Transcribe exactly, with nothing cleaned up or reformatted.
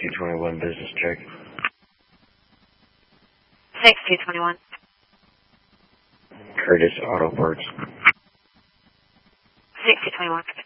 two twenty-one business check. six two twenty-one. Curtis Auto Parts. six two twenty-one.